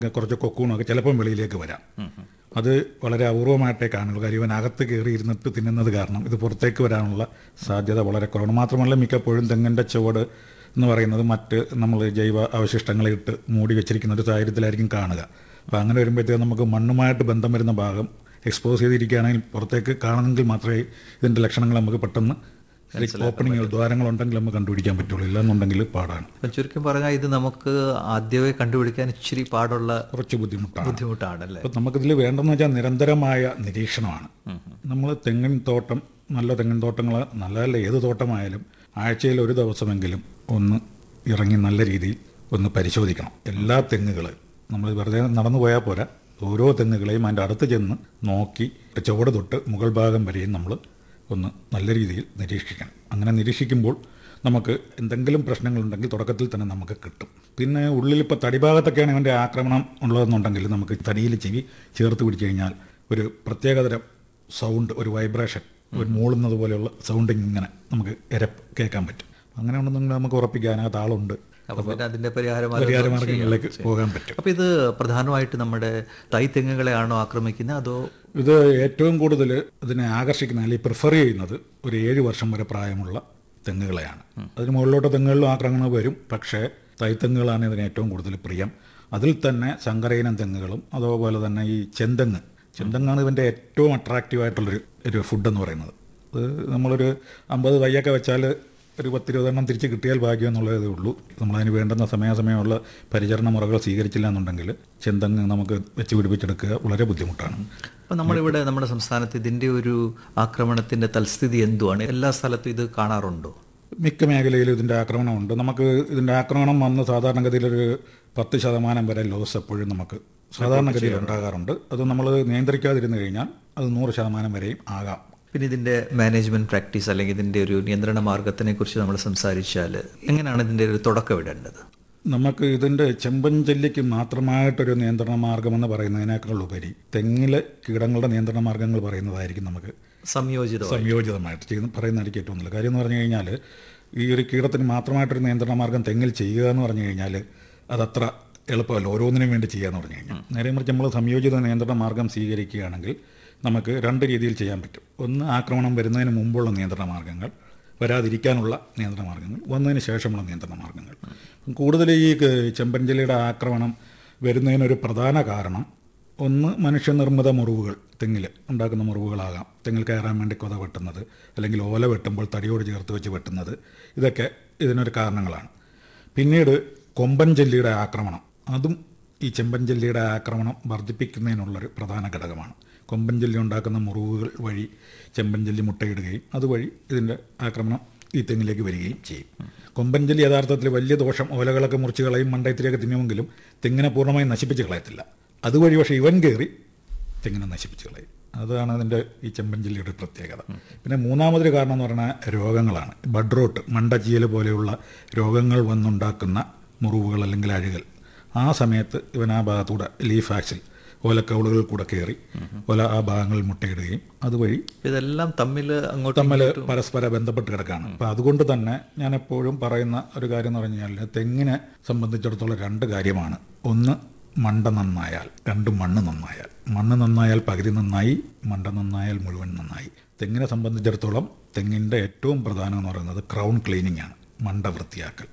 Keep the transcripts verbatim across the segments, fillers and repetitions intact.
കുറച്ച് കൊക്കൂണൊക്കെ ചിലപ്പം വെളിയിലേക്ക് വരാം. അത് വളരെ അപൂർവമായിട്ടേ കാണുള്ളൂ. കാര്യം ഇവൻ അകത്ത് കയറി ഇരുന്നിട്ട് തിന്നുന്നത് കാരണം ഇത് പുറത്തേക്ക് വരാനുള്ള സാധ്യത വളരെ കുറവാണ്. മാത്രമല്ല മിക്കപ്പോഴും തെങ്ങിൻ്റെ ചുവട് എന്ന് പറയുന്നത് മറ്റ് നമ്മൾ ജൈവ അവശിഷ്ടങ്ങളെ ഇട്ട് മൂടി വെച്ചിരിക്കുന്ന ഒരു സാഹചര്യത്തിലായിരിക്കും കാണുക. അപ്പോൾ അങ്ങനെ വരുമ്പോഴത്തേക്കും നമുക്ക് മണ്ണുമായിട്ട് ബന്ധം വരുന്ന ഭാഗം എക്സ്പോസ് ചെയ്തിരിക്കുകയാണെങ്കിൽ പുറത്തേക്ക് കാണുമെങ്കിൽ മാത്രമേ ഇതിൻ്റെ ലക്ഷണങ്ങൾ നമുക്ക് പെട്ടെന്ന് ഓപ്പണിങ്ങുകൾ ദ്വാരങ്ങളുണ്ടെങ്കിൽ നമുക്ക് കണ്ടുപിടിക്കാൻ പറ്റുള്ളൂ. ഇല്ലെന്നുണ്ടെങ്കിൽ പാടാണ്. ചുരുക്കം പറഞ്ഞാൽ ഇത് നമുക്ക് ആദ്യമേ കണ്ടുപിടിക്കാൻ ഇച്ചിരി പാടുള്ള കുറച്ച് ബുദ്ധിമുട്ടാണ് ബുദ്ധിമുട്ടാണല്ലേ. അപ്പം നമുക്കിതിൽ വേണ്ടെന്ന് വെച്ചാൽ നിരന്തരമായ നിരീക്ഷണമാണ്. നമ്മൾ തെങ്ങിൻ തോട്ടം, നല്ല തെങ്ങിൻ തോട്ടങ്ങൾ നല്ലതല്ല ഏത് തോട്ടമായാലും ആഴ്ചയിൽ ഒരു ദിവസമെങ്കിലും ഒന്ന് ഇറങ്ങി നല്ല രീതിയിൽ ഒന്ന് പരിശോധിക്കണം. എല്ലാ തെങ്ങുകൾ നമ്മൾ വെറുതെ നടന്നു പോയാൽ പോരാ, ഓരോ തെങ്ങുകളെയും അതിൻ്റെ അടുത്ത് ചെന്ന് നോക്കി ചുവട് തൊട്ട് മുകൾ ഭാഗം വരെയും നമ്മൾ ഒന്ന് നല്ല രീതിയിൽ നിരീക്ഷിക്കണം. അങ്ങനെ നിരീക്ഷിക്കുമ്പോൾ നമുക്ക് എന്തെങ്കിലും പ്രശ്നങ്ങളുണ്ടെങ്കിൽ തുടക്കത്തിൽ തന്നെ നമുക്ക് കിട്ടും. പിന്നെ ഉള്ളിൽ ഇപ്പോൾ തടിഭാഗത്തൊക്കെയാണ് ഇവൻ്റെ ആക്രമണം ഉള്ളതെന്നുണ്ടെങ്കിൽ നമുക്ക് തടിയിൽ ചെവി ചേർത്ത് പിടിച്ചു കഴിഞ്ഞാൽ ഒരു പ്രത്യേകതരം സൗണ്ട്, ഒരു വൈബ്രേഷൻ, ഒരു മൂളുന്നത് പോലെയുള്ള സൗണ്ട് ഇങ്ങനെ നമുക്ക് ഇര കേൾക്കാൻ പറ്റും. അങ്ങനെ ഉണ്ടെന്നെങ്കിൽ നമുക്ക് ഉറപ്പിക്കാൻ ആ താളുണ്ട്. അപ്പോൾ പിന്നെ അതിൻ്റെ പരിഹാര പരിഹാരമാർഗ്ഗങ്ങളിലേക്ക് പോകാൻ പറ്റും. അപ്പോൾ ഇത് പ്രധാനമായിട്ട് നമ്മുടെ തൈ തെങ്ങുകളെയാണോ ആക്രമിക്കുന്നത് അതോ? ഇത് ഏറ്റവും കൂടുതൽ ഇതിനെ ആകർഷിക്കുന്ന അല്ലെങ്കിൽ പ്രിഫർ ചെയ്യുന്നത് ഒരു ഏഴ് വർഷം വരെ പ്രായമുള്ള തെങ്ങുകളെയാണ്. അതിന് മുകളിലോട്ട് തെങ്ങുകളിലും ആക്രമണം വരും, പക്ഷേ തൈത്തെങ്ങുകളാണ് ഇതിന് ഏറ്റവും കൂടുതൽ പ്രിയം. അതിൽ തന്നെ ശങ്കരയിനം തെങ്ങുകളും അതുപോലെ തന്നെ ഈ ചെന്തെങ്ങ് ചെന്തെങ്ങാണ് ഇതിൻ്റെ ഏറ്റവും അട്രാക്റ്റീവായിട്ടുള്ളൊരു ഒരു ഫുഡെന്ന് പറയുന്നത്. അത് നമ്മളൊരു അമ്പത് തൈയൊക്കെ വെച്ചാൽ ഒരു പത്തിരുപതെണ്ണം തിരിച്ച് കിട്ടിയാൽ ഭാഗ്യം എന്നുള്ളതേ ഉള്ളൂ. നമ്മളതിന് വേണ്ടുന്ന സമയാസമയമുള്ള പരിചരണ മുറകൾ സ്വീകരിച്ചില്ല എന്നുണ്ടെങ്കിൽ ചെന്തെങ്ങ് നമുക്ക് വെച്ച് പിടിപ്പിച്ചെടുക്കുക വളരെ ബുദ്ധിമുട്ടാണ്. അപ്പോൾ നമ്മളിവിടെ നമ്മുടെ സംസ്ഥാനത്ത് ഇതിൻ്റെ ഒരു ആക്രമണത്തിൻ്റെ തൽസ്ഥിതി എന്തുവാണ്? എല്ലാ സ്ഥലത്തും ഇത് കാണാറുണ്ടോ? മിക്ക മേഖലയിലും ഇതിൻ്റെ ആക്രമണമുണ്ട്. നമുക്ക് ഇതിൻ്റെ ആക്രമണം വന്ന് സാധാരണഗതിയിലൊരു പത്ത് ശതമാനം വരെ ലോസ് എപ്പോഴും നമുക്ക് സാധാരണഗതിയിൽ ഉണ്ടാകാറുണ്ട്. അത് നമ്മൾ നിയന്ത്രിക്കാതിരുന്നു കഴിഞ്ഞാൽ അത് നൂറ് ശതമാനം വരെയും ആകാം. പിന്നെ ഇതിൻ്റെ മാനേജ്മെൻറ്റ് പ്രാക്ടീസ് അല്ലെങ്കിൽ ഇതിൻ്റെ ഒരു നിയന്ത്രണ മാർഗത്തിനെ കുറിച്ച് നമ്മൾ സംസാരിച്ചാൽ എങ്ങനെയാണ് ഇതിൻ്റെ ഒരു തുടക്കം ഇടേണ്ടത്? നമുക്ക് ഇതിൻ്റെ ചെമ്പൻ ചെല്ലിക്ക് മാത്രമായിട്ടൊരു നിയന്ത്രണ മാർഗമെന്ന് പറയുന്നതിനേക്കാൾ ഉപരി തെങ്ങിലെ കീടങ്ങളുടെ നിയന്ത്രണ മാർഗ്ഗങ്ങൾ പറയുന്നതായിരിക്കും നമുക്ക് സംയോജിത സംയോജിതമായിട്ട് ചെയ്യുന്ന പറയുന്നതായിരിക്കും ഏറ്റവും നല്ല കാര്യം എന്ന് പറഞ്ഞു കഴിഞ്ഞാൽ ഈ ഒരു കീടത്തിന് മാത്രമായിട്ടൊരു നിയന്ത്രണ മാർഗ്ഗം തെങ്ങിൽ ചെയ്യുക എന്ന് പറഞ്ഞു കഴിഞ്ഞാൽ അതത്ര എളുപ്പമല്ല ഓരോന്നിനും വേണ്ടി ചെയ്യുക എന്ന് പറഞ്ഞു കഴിഞ്ഞാൽ. നേരെ മറിച്ച് നമ്മൾ സംയോജിത നിയന്ത്രണ മാർഗ്ഗം സ്വീകരിക്കുകയാണെങ്കിൽ നമുക്ക് രണ്ട് രീതിയിൽ ചെയ്യാൻ പറ്റും. ഒന്ന് ആക്രമണം വരുന്നതിന് മുമ്പുള്ള നിയന്ത്രണ മാർഗ്ഗങ്ങൾ, വരാതിരിക്കാനുള്ള നിയന്ത്രണ മാർഗ്ഗങ്ങൾ, വന്നതിന് ശേഷമുള്ള നിയന്ത്രണ മാർഗ്ഗങ്ങൾ. കൂടുതൽ ഈ ചെമ്പൻചെല്ലിയുടെ ആക്രമണം വരുന്നതിനൊരു പ്രധാന കാരണം ഒന്ന് മനുഷ്യനിർമ്മിത മുറിവുകൾ, തെങ്ങിൽ ഉണ്ടാക്കുന്ന മുറിവുകളാകാം. തെങ്ങിൽ കയറാൻ വേണ്ടി കൊത വെട്ടുന്നത് അല്ലെങ്കിൽ ഓല വെട്ടുമ്പോൾ തടിയോട് ചേർത്ത് വെച്ച് വെട്ടുന്നത്, ഇതൊക്കെ ഇതിനൊരു കാരണങ്ങളാണ്. പിന്നീട് കൊമ്പൻ ചെല്ലിയുടെ ആക്രമണം, അതും ഈ ചെമ്പൻ ചെല്ലിയുടെ ആക്രമണം വർദ്ധിപ്പിക്കുന്നതിനുള്ളൊരു പ്രധാന ഘടകമാണ്. കൊമ്പൻ ചെല്ലി ഉണ്ടാക്കുന്ന മുറിവുകൾ വഴി ചെമ്പൻ ചെല്ലി മുട്ടയിടുകയും അതുവഴി ഇതിൻ്റെ ആക്രമണം ഈ തെങ്ങിലേക്ക് വരികയും ചെയ്യും. കൊമ്പൻ ചെല്ലി യഥാർത്ഥത്തിൽ വലിയ ദോഷം, ഓലകളൊക്കെ മുറിച്ച് കളയും, മണ്ടയത്തിലേക്ക് തിന്നുമെങ്കിലും തെങ്ങിനെ പൂർണ്ണമായും നശിപ്പിച്ച് കളയത്തില്ല. അതുവഴി പക്ഷേ ഇവൻ കയറി തെങ്ങിനെ നശിപ്പിച്ച് കളയും. അതാണ് അതിൻ്റെ ഈ ചെമ്പൻ ചെല്ലിയുടെ പ്രത്യേകത. പിന്നെ മൂന്നാമതൊരു കാരണം എന്ന് പറഞ്ഞാൽ രോഗങ്ങളാണ്. ബഡ് റോട്ട്, മണ്ടചീയൽ പോലെയുള്ള രോഗങ്ങൾ വന്നുണ്ടാക്കുന്ന മുറിവുകൾ അല്ലെങ്കിൽ അഴുകൽ, ആ സമയത്ത് ഇവൻ ആ ഭാഗത്തൂടെ ലീഫ് ആക്സിൽ ഓലക്കവളുകളിൽ കൂടെ കയറി ഓല ആ ഭാഗങ്ങളിൽ മുട്ടയിടുകയും അതുവഴി ഇതെല്ലാം തമ്മിൽ അങ്ങോട്ട് തമ്മിൽ പരസ്പര ബന്ധപ്പെട്ട് കിടക്കുകയാണ്. അപ്പം അതുകൊണ്ട് തന്നെ ഞാൻ എപ്പോഴും പറയുന്ന ഒരു കാര്യം എന്ന് പറഞ്ഞു കഴിഞ്ഞാൽ തെങ്ങിനെ സംബന്ധിച്ചിടത്തോളം രണ്ട് കാര്യമാണ്. ഒന്ന് മണ്ട നന്നായാൽ, രണ്ട് മണ്ണ് നന്നായാൽ. മണ്ണ് നന്നായാൽ പകുതി നന്നായി, മണ്ട നന്നായാൽ മുഴുവൻ നന്നായി. തെങ്ങിനെ സംബന്ധിച്ചിടത്തോളം തെങ്ങിൻ്റെ ഏറ്റവും പ്രധാനം എന്ന് പറയുന്നത് ക്രൗൺ ക്ലീനിങ് ആണ്, മണ്ട വൃത്തിയാക്കൽ.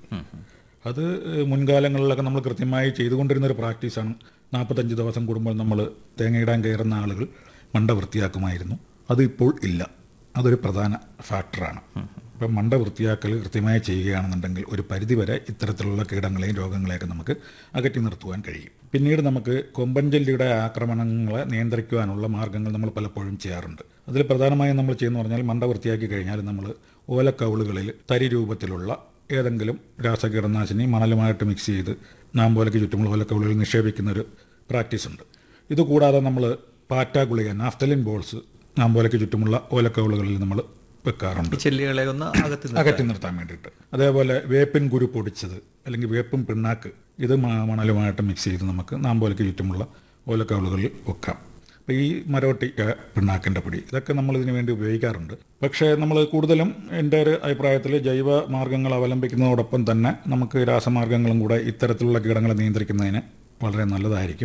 അത് മുൻകാലങ്ങളിലൊക്കെ നമ്മൾ കൃത്യമായി ചെയ്തുകൊണ്ടിരുന്നൊരു പ്രാക്ടീസാണ്. നാൽപ്പത്തഞ്ച് ദിവസം കൂടുമ്പോൾ നമ്മൾ തേങ്ങയിടാൻ കയറുന്ന ആളുകൾ മണ്ട വൃത്തിയാക്കുമായിരുന്നു. അത് ഇപ്പോൾ ഇല്ല. അതൊരു പ്രധാന ഫാക്ടറാണ്. അപ്പം മണ്ട വൃത്തിയാക്കൽ കൃത്യമായി ചെയ്യുകയാണെന്നുണ്ടെങ്കിൽ ഒരു പരിധിവരെ ഇത്തരത്തിലുള്ള കീടങ്ങളെയും രോഗങ്ങളെയൊക്കെ നമുക്ക് അകറ്റി നിർത്തുവാൻ കഴിയും. പിന്നീട് നമുക്ക് കൊമ്പൻ ചെല്ലിയുടെ ആക്രമണങ്ങളെ നിയന്ത്രിക്കുവാനുള്ള മാർഗ്ഗങ്ങൾ നമ്മൾ പലപ്പോഴും ചെയ്യാറുണ്ട്. അതിൽ പ്രധാനമായും നമ്മൾ ചെയ്യുന്ന പറഞ്ഞാൽ മണ്ട വൃത്തിയാക്കി കഴിഞ്ഞാൽ നമ്മൾ ഓലക്കവിളുകളിൽ തരി രൂപത്തിലുള്ള ഏതെങ്കിലും രാസകീടനാശിനി മണലുമായിട്ട് മിക്സ് ചെയ്ത് നാമ്പോലയ്ക്ക് ചുറ്റുമുള്ള ഓലക്കവിളുകളിൽ നിക്ഷേപിക്കുന്നൊരു പ്രാക്ടീസുണ്ട്. ഇതുകൂടാതെ നമ്മൾ പാറ്റ ഗുളിക, നാഫ്തലിൻ ബോൾസ് നാമ്പോലയ്ക്ക് ചുറ്റുമുള്ള ഓലക്കവിളുകളിൽ നമ്മൾ വെക്കാറുണ്ട്, ചെല്ലികളെ ഒന്ന് അകറ്റി നിർത്താൻ വേണ്ടിയിട്ട്. അതേപോലെ വേപ്പിൻ കുരു പൊടിച്ചത് അല്ലെങ്കിൽ വേപ്പിൻ പിണ്ണാക്ക്, ഇത് മണലുമായിട്ട് മിക്സ് ചെയ്ത് നമുക്ക് നാമ്പോലയ്ക്ക് ചുറ്റുമുള്ള ഓലക്കവിളുകളിൽ വെക്കാം. അപ്പോൾ ഈ മരോട്ടി പിണ്ണാക്കിൻ്റെ പൊടി, ഇതൊക്കെ നമ്മൾ ഇതിനു വേണ്ടി ഉപയോഗിക്കാറുണ്ട്. പക്ഷേ നമ്മൾ കൂടുതലും എൻ്റെ ഒരു അഭിപ്രായത്തിൽ ജൈവ മാർഗ്ഗങ്ങൾ അവലംബിക്കുന്നതോടൊപ്പം തന്നെ നമുക്ക് രാസമാർഗ്ഗങ്ങളും കൂടെ ഇത്തരത്തിലുള്ള കീടങ്ങളെ നിയന്ത്രിക്കുന്നതിന് വളരെ നല്ലതായിരിക്കും.